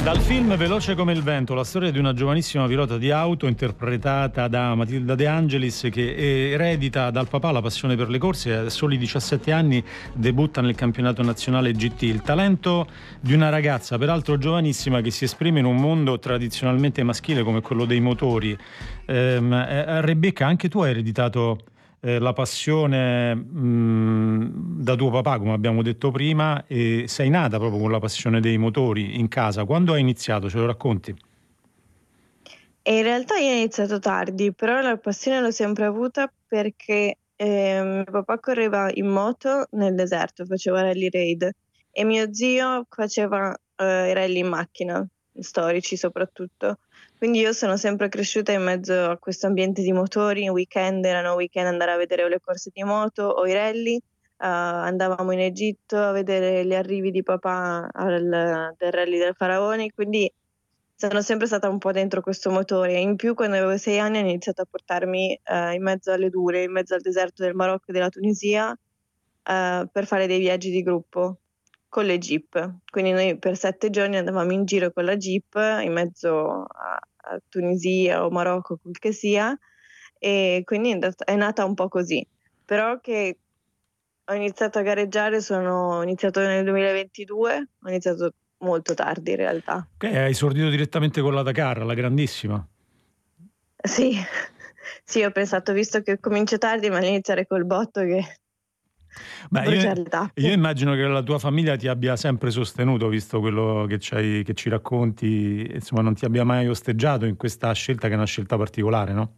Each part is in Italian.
Dal film Veloce come il vento, la storia di una giovanissima pilota di auto interpretata da Matilda De Angelis, che eredita dal papà la passione per le corse e a soli 17 anni debutta nel campionato nazionale GT. Il talento di una ragazza, peraltro giovanissima, che si esprime in un mondo tradizionalmente maschile come quello dei motori. Rebecca, anche tu hai ereditato la passione da tuo papà, come abbiamo detto prima, e sei nata proprio con la passione dei motori in casa. Quando hai iniziato? Ce lo racconti? E in realtà io ho iniziato tardi, però la passione l'ho sempre avuta perché mio papà correva in moto nel deserto, faceva rally raid e mio zio faceva i rally in macchina, storici soprattutto. Quindi io sono sempre cresciuta in mezzo a questo ambiente di motori, in weekend erano weekend andare a vedere o le corse di moto o i rally. Andavamo in Egitto a vedere gli arrivi di papà del rally del Faraone, quindi sono sempre stata un po' dentro questo motore. In più quando avevo 6 anni hanno iniziato a portarmi, in mezzo alle dure, in mezzo al deserto del Marocco e della Tunisia, per fare dei viaggi di gruppo con le jeep. Quindi noi per 7 giorni andavamo in giro con la jeep in mezzo a Tunisia o Marocco, quel che sia, e quindi è nata un po' così. Però che ho iniziato a gareggiare ho iniziato nel 2022, ho iniziato molto tardi in realtà. Ok, hai esordito direttamente con la Dakar, la grandissima. Sì, sì, ho pensato visto che comincio tardi, meglio iniziare col botto che Beh, bruciare le io tappe. immagino che la tua famiglia ti abbia sempre sostenuto, visto quello che ci racconti, insomma, non ti abbia mai osteggiato in questa scelta, che è una scelta particolare, no?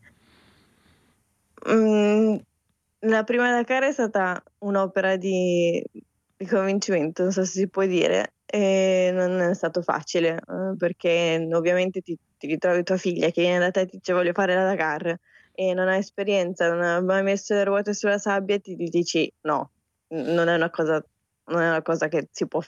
Mhmm, la prima Dakar è stata un'opera di convincimento, non so se si può dire, e non è stato facile, perché ovviamente ti ritrovi tua figlia che viene da te e ti dice: "Voglio fare la Dakar", e non ha esperienza, non ha mai messo le ruote sulla sabbia e ti dici: "No, non è una cosa che si può